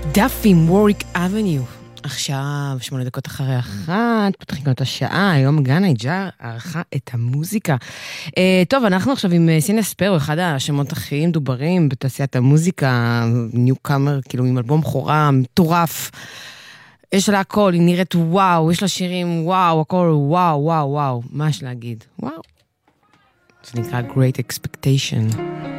דאפים, ווריק אבניו. עכשיו, 8 דקות אחרי 1, פותחים את השעה, היום גן היג'ר ערכה את המוזיקה. טוב, אנחנו עכשיו עם סינה ספרו, אחד השמות הכי מדוברים בתעשיית המוזיקה, ניוקאמר, כאילו עם אלבום בכורה מטורף. יש לה הכל, היא נראית וואו, יש לה שירים וואו, הכל וואו, וואו, וואו. מה יש להגיד? וואו. זה נקרא Great Expectation.